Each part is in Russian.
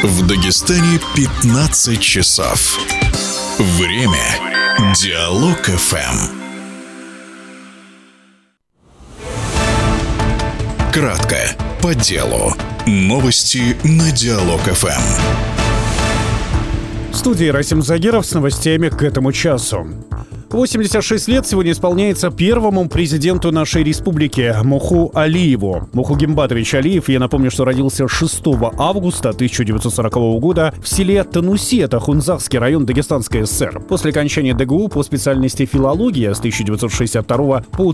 В Дагестане 15 часов. Время Диалог ФМ. Кратко, по делу. Новости на Диалог ФМ. В студии Расим Загиров с новостями к этому часу. 86 лет сегодня исполняется первому президенту нашей республики Муху Алиеву. Муху Гимбатович Алиев, я напомню, что родился 6 августа 1940 года в селе Тануси, это Хунзахский район Дагестанской ССР. После окончания ДГУ по специальности филология с 1962 по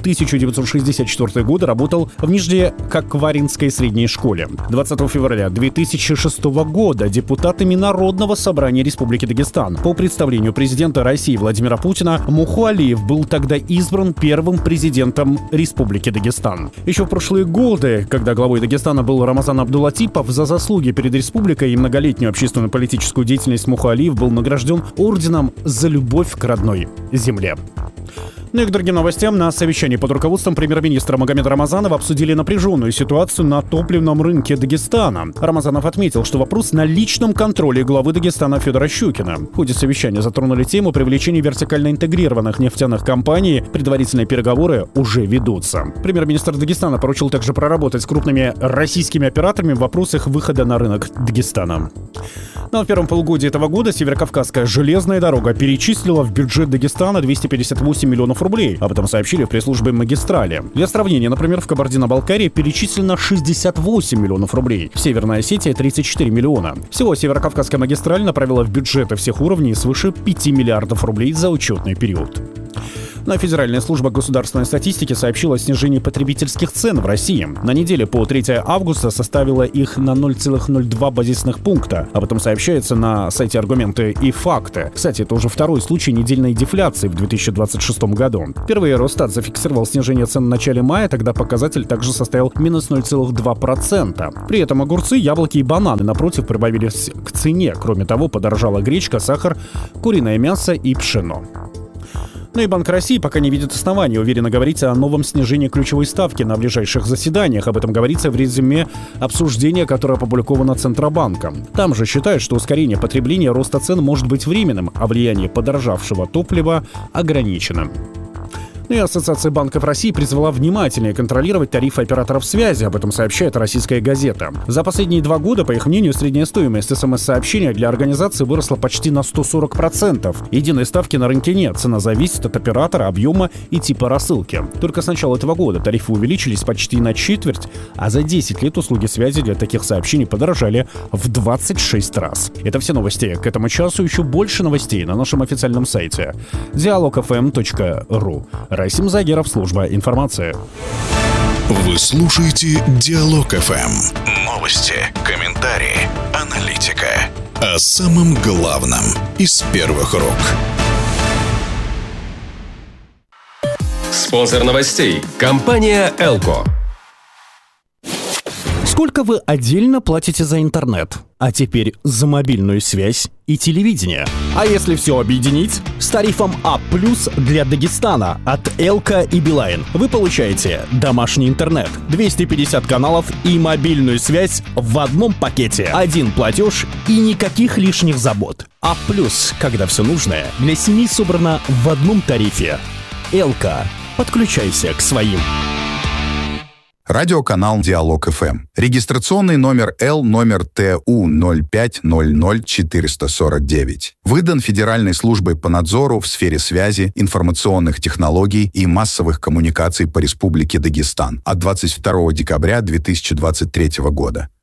1964 годы работал в Нижнекакваринской средней школе. 20 февраля 2006 года депутатами Народного собрания Республики Дагестан по представлению президента России Владимира Путина Муху Алиев был тогда избран первым президентом Республики Дагестан. Еще в прошлые годы, когда главой Дагестана был Рамазан Абдулатипов, за заслуги перед республикой и многолетнюю общественно-политическую деятельность Муху Алиев был награжден орденом «За любовь к родной земле». Ну и к другим новостям. На совещании под руководством премьер-министра Магомеда Рамазанова обсудили напряженную ситуацию на топливном рынке Дагестана. Рамазанов отметил, что вопрос на личном контроле главы Дагестана Федора Щукина. В ходе совещания затронули тему привлечения вертикально интегрированных нефтяных компаний. Предварительные переговоры уже ведутся. Премьер-министр Дагестана поручил также проработать с крупными российскими операторами в вопросах выхода на рынок Дагестана. Но в первом полугодии этого года Северокавказская железная дорога перечислила в бюджет Дагестана 258 миллионов рублей. Об этом сообщили в пресс-службе «Магистрали». Для сравнения, например, в Кабардино-Балкарии перечислено 68 миллионов рублей. В Северной Осетии 34 миллиона. Всего Северокавказская магистраль направила в бюджеты всех уровней свыше 5 миллиардов рублей за учетный период. Но Федеральная служба государственной статистики сообщила о снижении потребительских цен в России. На неделе по 3 августа составила их на 0,02 базисных пункта. Об этом сообщается на сайте «Аргументы и факты». Кстати, это уже второй случай недельной дефляции в 2026 году. Впервые Росстат зафиксировал снижение цен в начале мая, тогда показатель также составил минус 0,2%. При этом огурцы, яблоки и бананы, напротив, прибавились к цене. Кроме того, подорожала гречка, сахар, куриное мясо и пшено. Ну и Банк России пока не видит оснований уверенно говорить о новом снижении ключевой ставки на ближайших заседаниях. Об этом говорится в резюме обсуждения, которое опубликовано Центробанком. Там же считают, что ускорение потребления роста цен может быть временным, а влияние подорожавшего топлива ограниченным. Ну и Ассоциация банков России призвала внимательнее контролировать тарифы операторов связи. Об этом сообщает «Российская газета». За последние 2 года, по их мнению, средняя стоимость СМС-сообщения для организации выросла почти на 140%. Единой ставки на рынке нет. Цена зависит от оператора, объема и типа рассылки. Только с начала этого года тарифы увеличились почти на четверть, а за 10 лет услуги связи для таких сообщений подорожали в 26 раз. Это все новости к этому часу. Еще больше новостей на нашем официальном сайте dialogfm.ru. Расим Загиров, служба информации. Вы слушаете Диалог ФМ. Новости, комментарии, аналитика. О самом главном из первых рук. Спонсор новостей – компания «Элко». Сколько вы отдельно платите за интернет? А теперь за мобильную связь и телевидение. А если все объединить? С тарифом А+ для Дагестана от Элко и Билайн вы получаете домашний интернет, 250 каналов и мобильную связь в одном пакете. Один платеж и никаких лишних забот. А+, когда все нужное для семьи собрано в одном тарифе. Элко. Подключайся к своим. Радиоканал «Диалог ФМ». Регистрационный номер Л номер ТУ 0500449. Выдан Федеральной службой по надзору в сфере связи, информационных технологий и массовых коммуникаций по Республике Дагестан от 22 декабря 2023 года.